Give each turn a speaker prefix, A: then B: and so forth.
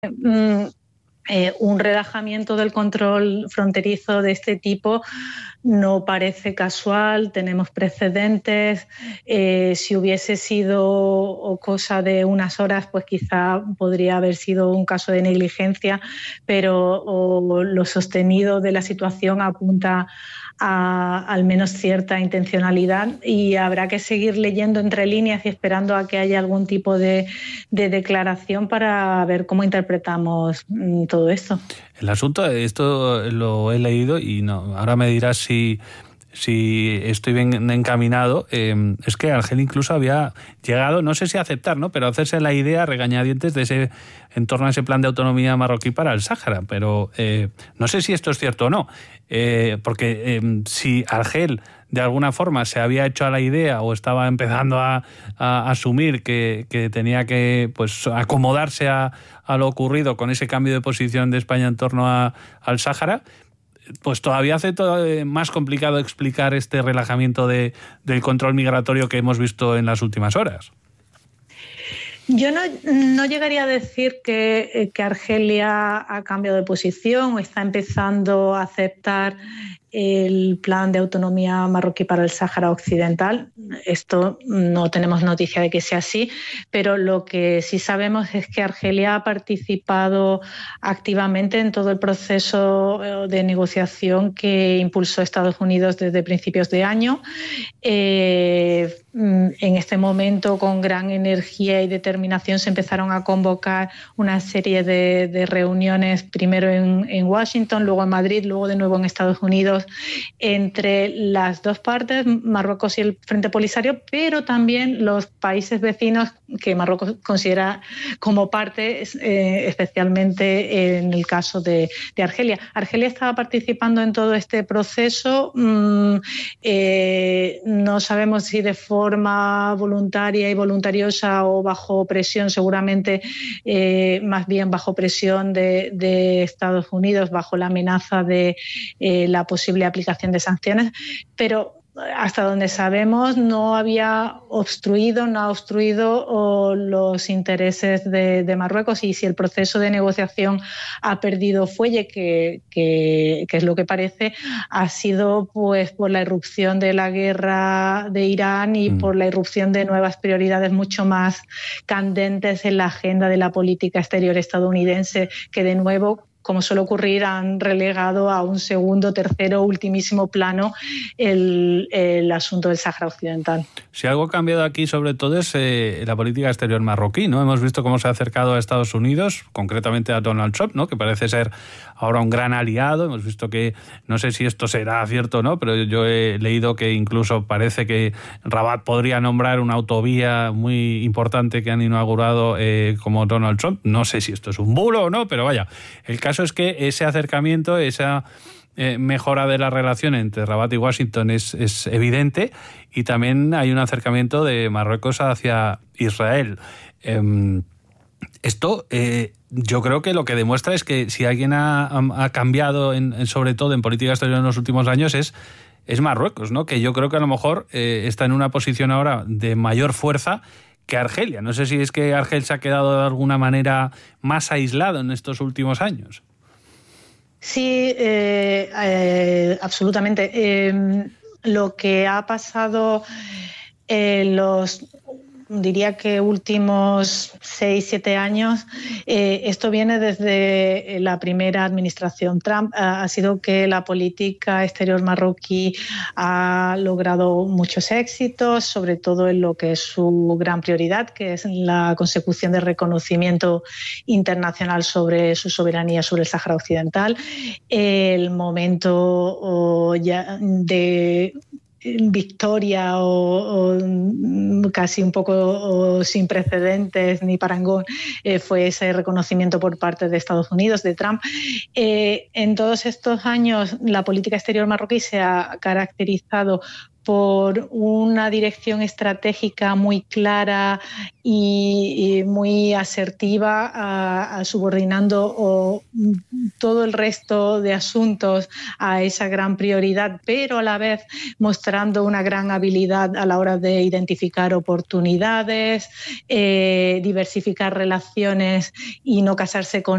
A: Un relajamiento del control fronterizo de este tipo no parece casual, tenemos precedentes. Si hubiese sido cosa de unas horas, pues quizá podría haber sido un caso de negligencia, pero lo sostenido de la situación apunta a al menos cierta intencionalidad, y habrá que seguir leyendo entre líneas y esperando a que haya algún tipo de declaración para ver cómo interpretamos todo esto.
B: El asunto, esto lo he leído y no, ahora me dirás si estoy bien encaminado, es que Argel incluso había llegado, no sé si a aceptar, ¿no?, pero a hacerse la idea regañadientes de ese, en torno a ese plan de autonomía marroquí para el Sáhara, pero no sé si esto es cierto o no, porque si Argel de alguna forma se había hecho a la idea o estaba empezando a asumir que tenía que, pues, acomodarse a lo ocurrido con ese cambio de posición de España en torno al Sáhara, pues todavía hace más complicado explicar este relajamiento del control migratorio que hemos visto en las últimas horas.
A: Yo no llegaría a decir que Argelia ha cambiado de posición o está empezando a aceptar el plan de autonomía marroquí para el Sáhara Occidental. Esto no tenemos noticia de que sea así, pero lo que sí sabemos es que Argelia ha participado activamente en todo el proceso de negociación que impulsó Estados Unidos desde principios de año. En este momento, con gran energía y determinación, se empezaron a convocar una serie de reuniones, primero en Washington, luego en Madrid, luego de nuevo en Estados Unidos, entre las dos partes, Marruecos y el Frente Polisario, pero también los países vecinos que Marruecos considera como parte, especialmente en el caso de Argelia. Argelia estaba participando en todo este proceso. No sabemos si de forma voluntaria y voluntariosa o bajo presión, seguramente más bien bajo presión de Estados Unidos, bajo la amenaza de la posible aplicación de sanciones, pero hasta donde sabemos no ha obstruido los intereses de Marruecos, y si el proceso de negociación ha perdido fuelle, que es lo que parece, ha sido pues por la irrupción de la guerra de Irán y por la irrupción de nuevas prioridades mucho más candentes en la agenda de la política exterior estadounidense, que de nuevo, como suele ocurrir, han relegado a un segundo, tercero, ultimísimo plano el asunto del Sáhara Occidental.
B: Si algo ha cambiado aquí, sobre todo, es la política exterior marroquí, ¿no? Hemos visto cómo se ha acercado a Estados Unidos, concretamente a Donald Trump, ¿no?, que parece ser ahora un gran aliado. Hemos visto que, no sé si esto será cierto o no, pero yo he leído que incluso parece que Rabat podría nombrar una autovía muy importante que han inaugurado como Donald Trump. No sé si esto es un bulo o no, pero vaya, el caso es que ese acercamiento, esa mejora de la relación entre Rabat y Washington es evidente, y también hay un acercamiento de Marruecos hacia Israel. Esto yo creo que lo que demuestra es que si alguien ha cambiado, sobre todo en política exterior en los últimos años, es Marruecos, ¿no?, que yo creo que a lo mejor está en una posición ahora de mayor fuerza que Argelia. No sé si es que Argel se ha quedado de alguna manera más aislado en estos últimos años.
A: Sí, absolutamente. Lo que ha pasado en diría que últimos 6-7 años, esto viene desde la primera administración Trump, ha sido que la política exterior marroquí ha logrado muchos éxitos, sobre todo en lo que es su gran prioridad, que es la consecución de reconocimiento internacional sobre su soberanía sobre el Sáhara Occidental. El momento ya de victoria o casi un poco sin precedentes ni parangón fue ese reconocimiento por parte de Estados Unidos, de Trump. En todos estos años la política exterior marroquí se ha caracterizado por una dirección estratégica muy clara y muy asertiva, subordinando todo el resto de asuntos a esa gran prioridad, pero a la vez mostrando una gran habilidad a la hora de identificar oportunidades, diversificar relaciones y no casarse con